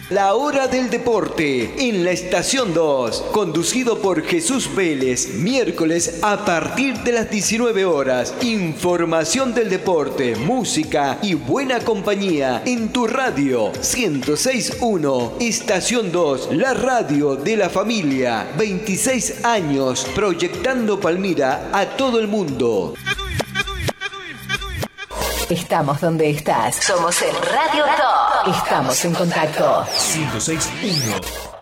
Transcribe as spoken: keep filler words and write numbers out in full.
La hora del deporte en la estación dos, conducido por Jesús Vélez, miércoles a partir de las diecinueve horas. Información del deporte, música y buena compañía en tu radio ciento seis punto uno. Estación dos, la radio de la familia. veintiséis años proyectando Palmira a todo el mundo. Estamos donde estás. Somos el Radio Top. Estamos en contacto. ciento seis punto uno.